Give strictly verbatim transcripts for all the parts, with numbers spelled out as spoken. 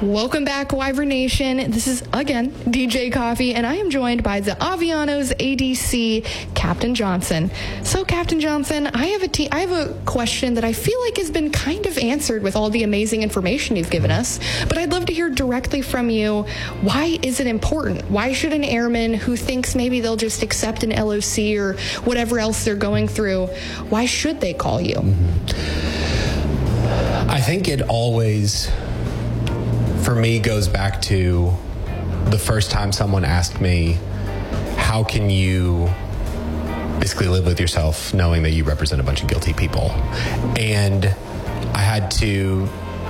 Welcome back, Wyvern Nation. This is, again, D J Coffee, and I am joined by the Avianos A D C, Captain Johnson. So, Captain Johnson, I have a te- I have a question that I feel like has been kind of answered with all the amazing information you've given us, but I'd love to hear directly from you. Why is it important? Why should an airman who thinks maybe they'll just accept an L O C or whatever else they're going through, why should they call you? Mm-hmm. I think it always, for me, goes back to the first time someone asked me, how can you basically live with yourself knowing that you represent a bunch of guilty people? And I had to,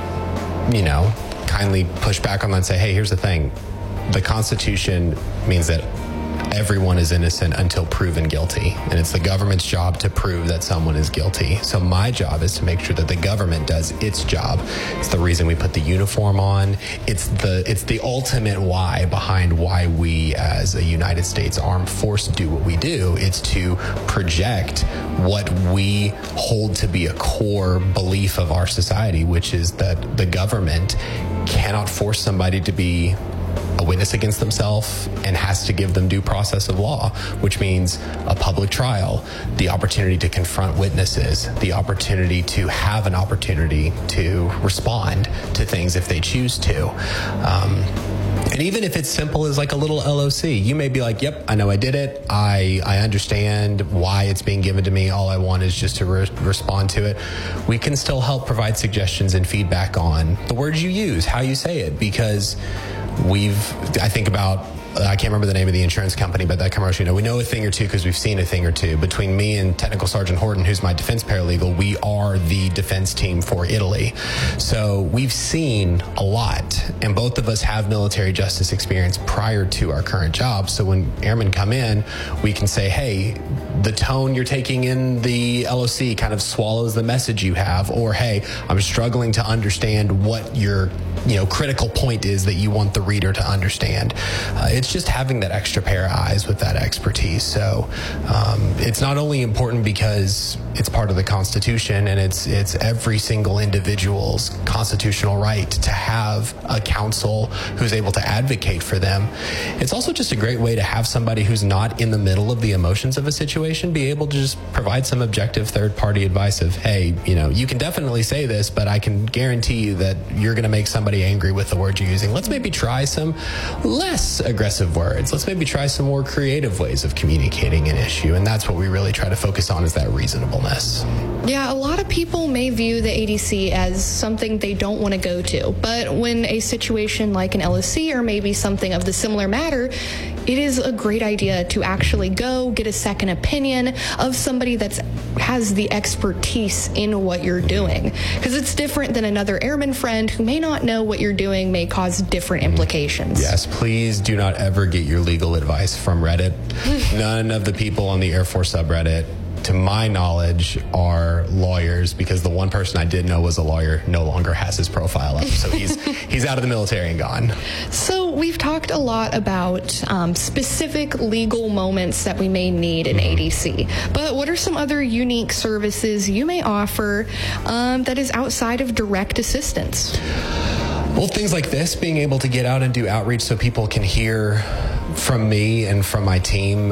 you know, kindly push back on that and say, hey, here's the thing. The Constitution means that everyone is innocent until proven guilty, and it's the government's job to prove that someone is guilty. So my job is to make sure that the government does its job. It's the reason we put the uniform on. It's the it's the ultimate why behind why we as a United States Armed Force do what we do. It's to project what we hold to be a core belief of our society, which is that the government cannot force somebody to be a witness against themselves and has to give them due process of law, which means a public trial, the opportunity to confront witnesses, the opportunity to have an opportunity to respond to things if they choose to. Um, And even if it's simple as like a little L O C, you may be like, yep, I know I did it. I, I understand why it's being given to me. All I want is just to re- respond to it. We can still help provide suggestions and feedback on the words you use, how you say it, because we've, I think about, I can't remember the name of the insurance company, but that commercial, you know, we know a thing or two because we've seen a thing or two. Between me and Technical Sergeant Horton, who's my defense paralegal, we are the defense team for Italy. So we've seen a lot, and both of us have military justice experience prior to our current job. So when airmen come in, we can say, hey, the tone you're taking in the L O C kind of swallows the message you have, or hey, I'm struggling to understand what your, you know, critical point is that you want the reader to understand. Uh, it's just having that extra pair of eyes with that expertise. So um, it's not only important because it's part of the Constitution and it's it's every single individual's constitutional right to have a counsel who's able to advocate for them. It's also just a great way to have somebody who's not in the middle of the emotions of a situation be able to just provide some objective third-party advice of, hey, you know, you can definitely say this, but I can guarantee you that you're going to make somebody angry with the words you're using. Let's maybe try some less aggressive words. Let's maybe try some more creative ways of communicating an issue. And that's what we really try to focus on, is that reasonableness. Yeah, a lot of people may view the A D C as something they don't want to go to. But when a situation like an L O C or maybe something of the similar matter, it is a great idea to actually go get a second opinion of somebody that has the expertise in what you're doing. Because it's different than another airman friend who may not know what you're doing, may cause different implications. Yes, please do not ever get your legal advice from Reddit. None of the people on the Air Force subreddit, to my knowledge, are lawyers, because the one person I did know was a lawyer no longer has his profile up. So he's he's out of the military and gone. So we've talked a lot about um, specific legal moments that we may need in mm-hmm. A D C. But what are some other unique services you may offer um, that is outside of direct assistance? Well, things like this, being able to get out and do outreach so people can hear from me and from my team,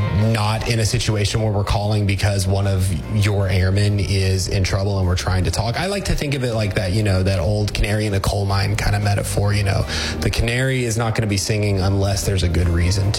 not in a situation where we're calling because one of your airmen is in trouble and we're trying to talk. I like to think of it like that, you know, that old canary in a coal mine kind of metaphor. You know, the canary is not going to be singing unless there's a good reason to.